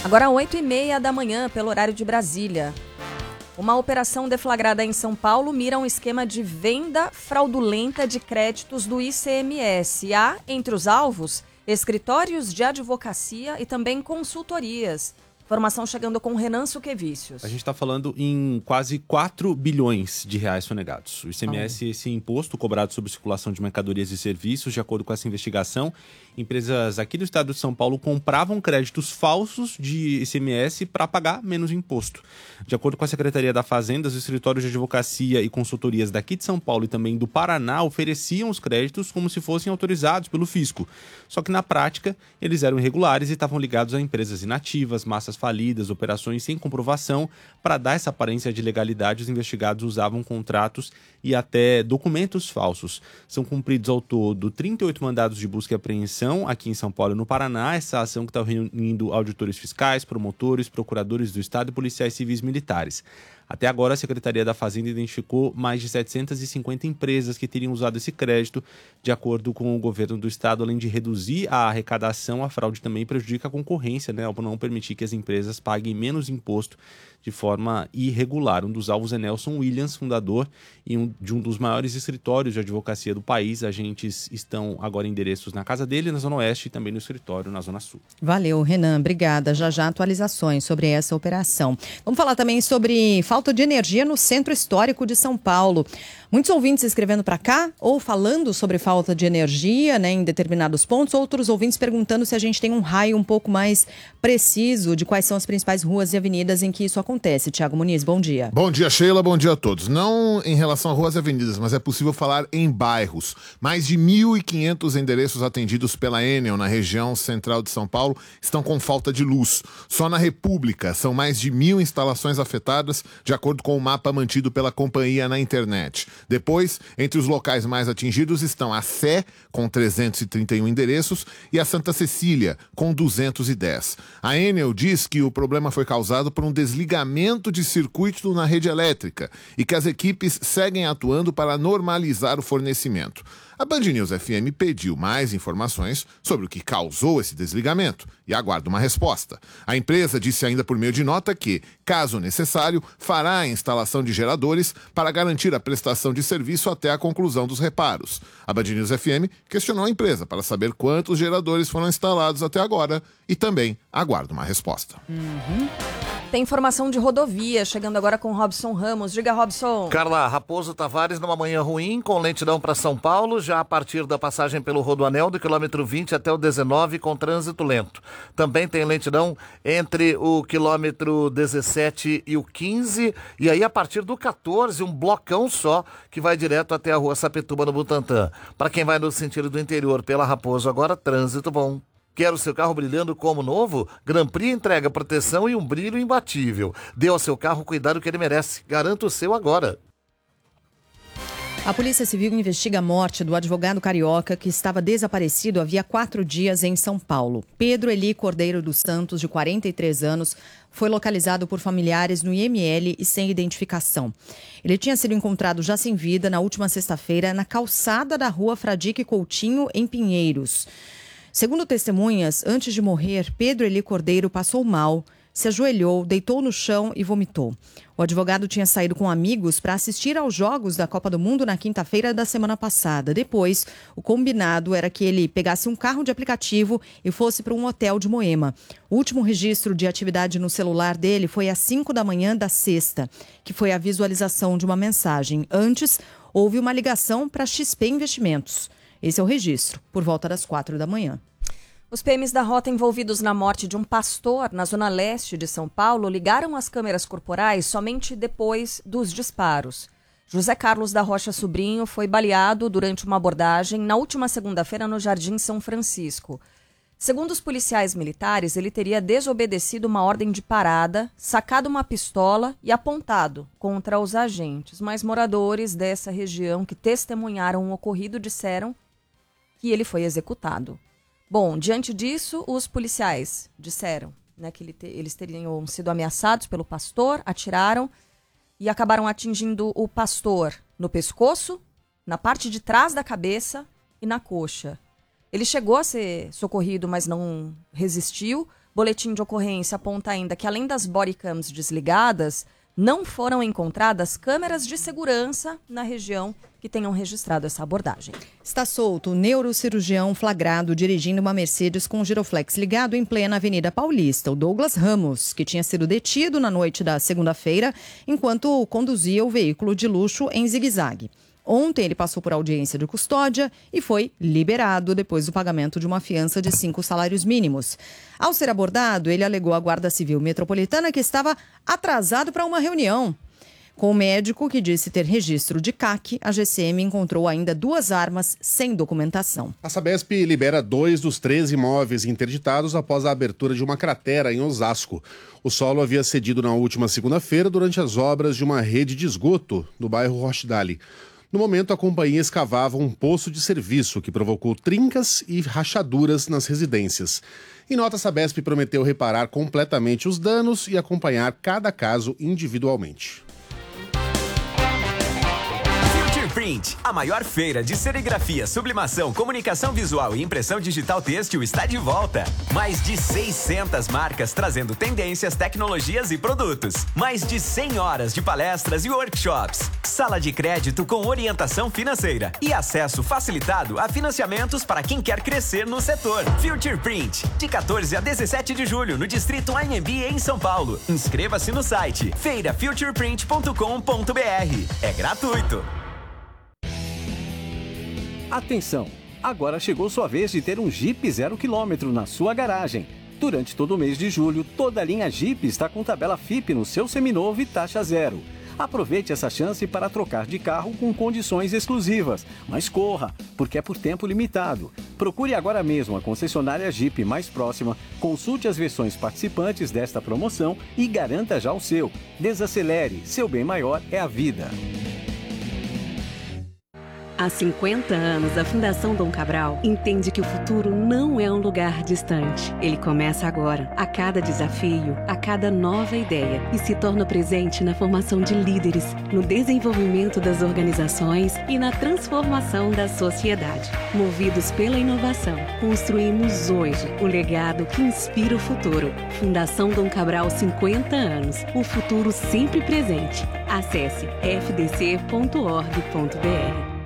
Agora 8h30 da manhã, pelo horário de Brasília. Uma operação deflagrada em São Paulo mira um esquema de venda fraudulenta de créditos do ICMS. Há, entre os alvos, escritórios de advocacia e também consultorias. Informação chegando com Renan Suquevicius. A gente está falando em quase 4 bilhões de reais sonegados. O ICMS é esse imposto cobrado sobre circulação de mercadorias e serviços. De acordo com essa investigação, empresas aqui do estado de São Paulo compravam créditos falsos de ICMS para pagar menos imposto. De acordo com a Secretaria da Fazenda, os escritórios de advocacia e consultorias daqui de São Paulo e também do Paraná ofereciam os créditos como se fossem autorizados pelo fisco. Só que na prática, eles eram irregulares e estavam ligados a empresas inativas, massas falidas, operações sem comprovação. Para dar essa aparência de legalidade, os investigados usavam contratos e até documentos falsos. São cumpridos ao todo 38 mandados de busca e apreensão aqui em São Paulo e no Paraná. Essa ação que está reunindo auditores fiscais, promotores, procuradores do Estado e policiais civis militares. Até agora, a Secretaria da Fazenda identificou mais de 750 empresas que teriam usado esse crédito. De acordo com o governo do estado, além de reduzir a arrecadação, a fraude também prejudica a concorrência, ao não permitir que as empresas paguem menos imposto de forma irregular. Um dos alvos é Nelson Williams, fundador de um dos maiores escritórios de advocacia do país. Agentes estão agora em endereços na casa dele, na Zona Oeste, e também no escritório na Zona Sul. Valeu, Renan. Obrigada. Já atualizações sobre essa operação. Vamos falar também sobre falta de energia no Centro Histórico de São Paulo. Muitos ouvintes escrevendo para cá ou falando sobre falta de energia, em determinados pontos. Outros ouvintes perguntando se a gente tem um raio um pouco mais preciso de quais são as principais ruas e avenidas em que isso acontece. Tiago Muniz, bom dia. Bom dia, Sheila. Bom dia a todos. Não em relação a ruas e avenidas, mas é possível falar em bairros. Mais de 1.500 endereços atendidos pela Enel na região central de São Paulo estão com falta de luz. Só na República são mais de 1.000 instalações afetadas, de acordo com o mapa mantido pela companhia na internet. Depois, entre os locais mais atingidos estão a Sé, com 331 endereços, e a Santa Cecília, com 210. A Enel diz que o problema foi causado por um desligamento de circuito na rede elétrica e que as equipes seguem atuando para normalizar o fornecimento. A Band News FM pediu mais informações sobre o que causou esse desligamento e aguarda uma resposta. A empresa disse ainda por meio de nota que, caso necessário, fará a instalação de geradores para garantir a prestação de serviço até a conclusão dos reparos. A Band News FM questionou a empresa para saber quantos geradores foram instalados até agora e também aguarda uma resposta. Tem informação de rodovia, chegando agora com Robson Ramos. Diga, Robson. Carla, Raposo Tavares numa manhã ruim, com lentidão para São Paulo, já a partir da passagem pelo Rodoanel, do quilômetro 20 até o 19, com trânsito lento. Também tem lentidão entre o quilômetro 17 e o 15, e aí a partir do 14, um blocão só, que vai direto até a rua Sapituba, no Butantã. Para quem vai no sentido do interior pela Raposo, agora trânsito bom. Quer o seu carro brilhando como novo? Grand Prix entrega proteção e um brilho imbatível. Dê ao seu carro o cuidado que ele merece. Garanta o seu agora. A Polícia Civil investiga a morte do advogado carioca que estava desaparecido havia 4 dias em São Paulo. Pedro Eli Cordeiro dos Santos, de 43 anos, foi localizado por familiares no IML e sem identificação. Ele tinha sido encontrado já sem vida na última sexta-feira na calçada da rua Fradique Coutinho, em Pinheiros. Segundo testemunhas, antes de morrer, Pedro Eli Cordeiro passou mal, se ajoelhou, deitou no chão e vomitou. O advogado tinha saído com amigos para assistir aos Jogos da Copa do Mundo na quinta-feira da semana passada. Depois, o combinado era que ele pegasse um carro de aplicativo e fosse para um hotel de Moema. O último registro de atividade no celular dele foi às 5 da manhã da sexta, que foi a visualização de uma mensagem. Antes, houve uma ligação para XP Investimentos. Esse é o registro, por volta das 4 da manhã. Os PMs da rota envolvidos na morte de um pastor na zona leste de São Paulo ligaram as câmeras corporais somente depois dos disparos. José Carlos da Rocha Sobrinho foi baleado durante uma abordagem na última segunda-feira no Jardim São Francisco. Segundo os policiais militares, ele teria desobedecido uma ordem de parada, sacado uma pistola e apontado contra os agentes. Mas moradores dessa região que testemunharam o ocorrido disseram que ele foi executado. Bom, diante disso, os policiais disseram, que eles teriam sido ameaçados pelo pastor, atiraram e acabaram atingindo o pastor no pescoço, na parte de trás da cabeça e na coxa. Ele chegou a ser socorrido, mas não resistiu. Boletim de ocorrência aponta ainda que, além das bodycams desligadas, não foram encontradas câmeras de segurança na região que tenham registrado essa abordagem. Está solto o neurocirurgião flagrado dirigindo uma Mercedes com giroflex ligado em plena Avenida Paulista, o Douglas Ramos, que tinha sido detido na noite da segunda-feira enquanto conduzia o veículo de luxo em zigue-zague. Ontem ele passou por audiência de custódia e foi liberado depois do pagamento de uma fiança de 5 salários mínimos. Ao ser abordado, ele alegou à Guarda Civil Metropolitana que estava atrasado para uma reunião. Com o médico, que disse ter registro de CAC, a GCM encontrou ainda 2 armas sem documentação. A Sabesp libera 2 dos 13 imóveis interditados após a abertura de uma cratera em Osasco. O solo havia cedido na última segunda-feira durante as obras de uma rede de esgoto no bairro Rochdale. No momento, a companhia escavava um poço de serviço que provocou trincas e rachaduras nas residências. Em nota, a Sabesp prometeu reparar completamente os danos e acompanhar cada caso individualmente. Print, a maior feira de serigrafia, sublimação, comunicação visual e impressão digital têxtil está de volta. Mais de 600 marcas trazendo tendências, tecnologias e produtos. Mais de 100 horas de palestras e workshops. Sala de crédito com orientação financeira e acesso facilitado a financiamentos para quem quer crescer no setor. Future Print, de 14 a 17 de julho, no Distrito Anhembi, em São Paulo. Inscreva-se no site feirafutureprint.com.br. É gratuito. Atenção! Agora chegou sua vez de ter um Jeep 0 km na sua garagem. Durante todo o mês de julho, toda a linha Jeep está com tabela FIP no seu seminovo e taxa zero. Aproveite essa chance para trocar de carro com condições exclusivas. Mas corra, porque é por tempo limitado. Procure agora mesmo a concessionária Jeep mais próxima, consulte as versões participantes desta promoção e garanta já o seu. Desacelere, seu bem maior é a vida. Há 50 anos, a Fundação Dom Cabral entende que o futuro não é um lugar distante. Ele começa agora, a cada desafio, a cada nova ideia, e se torna presente na formação de líderes, no desenvolvimento das organizações e na transformação da sociedade. Movidos pela inovação, construímos hoje o legado que inspira o futuro. Fundação Dom Cabral, 50 anos. O futuro sempre presente. Acesse fdc.org.br.